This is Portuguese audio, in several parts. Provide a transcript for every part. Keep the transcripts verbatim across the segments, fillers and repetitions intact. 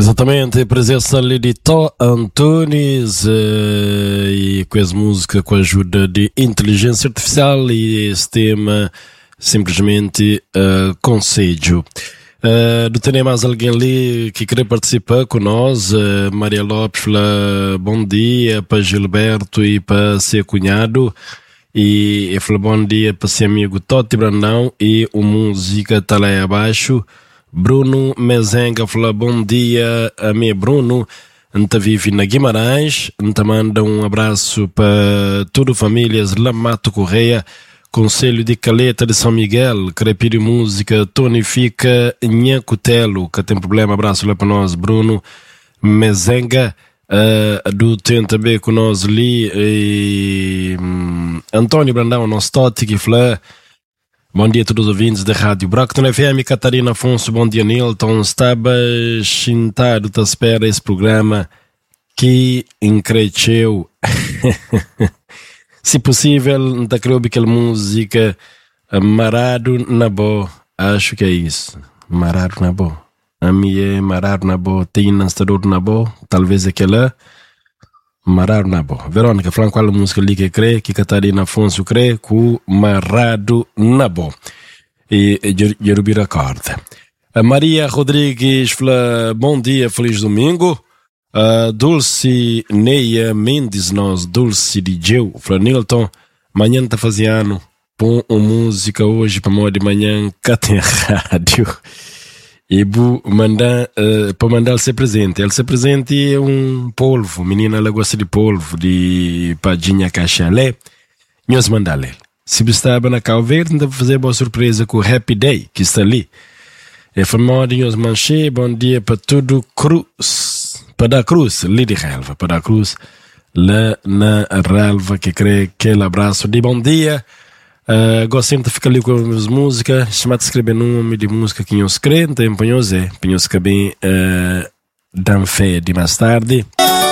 Exatamente, a presença ali de Tó Antunes uh, e com essa música com a ajuda de inteligência artificial e esse tema simplesmente uh, conselho. Uh, do tem mais alguém ali que queria participar com nós? Uh, Maria Lopes fala bom dia para Gilberto e para ser cunhado. E fala bom dia para ser amigo Toti Brandão e o música tá lá aí abaixo. Bruno Mezenga fala bom dia a mim, Bruno. Anta vive na Guimarães. Anta manda um abraço para todas as famílias Lamato Correia, Conselho de Caleta de São Miguel, Crepírio Música, Tonifica, Nhacutelo, que tem problema. Abraço lá para nós, Bruno Mezenga. Uh, do tem também com nós ali e, um, Antônio Brandão, nosso Toti, que fala bom dia a todos os ouvintes da Rádio Bracton F M. Catarina Afonso, bom dia Nilton. Estava chintado, te espera esse programa que encresceu. Se possível, não te creio que aquela música Marado na Bo, acho que é isso. Marado na Bo. A minha é Marado na Bo, tem instalador na Bo, talvez aquela Marado na Bo. Verônica, falando qual música ali que crê, que Catarina Afonso crê, com Marado na Bo. E Jerubira Corda. A Maria Rodrigues fala bom dia, feliz domingo. A Dulce Neia Mendes, nós, Dulce D J, fala Nilton, amanhã tá fazendo, põe uma música hoje para moda de manhã, cá tem rádio. E bu mandar, uh, para mandar ele ser presente. Ele ser presente é um polvo. Menina, ela gosta de polvo, de padinha cachalé. Nós mandar ele. Se você estava na Cabo Verde, dá para fazer boa surpresa com o Happy Day, que está ali. É famoso, nós manchê, bom dia para tudo, Cruz. Para dar Cruz, ali de relva. Para dar Cruz, lá na relva, que crê aquele abraço de bom dia. Uh, gosto sempre de ficar ali com as músicas, chamar de escrever nome de música que eu escrevo, então penhos é, penhos que bem uh, dan fé de mais tarde.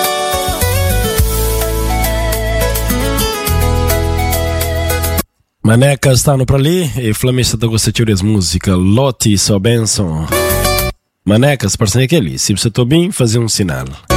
Maneca está no para ali e Flamista da gosta de as músicas Lotti só benção. Maneca, se parece aquele, se você está bem, fazer um sinal.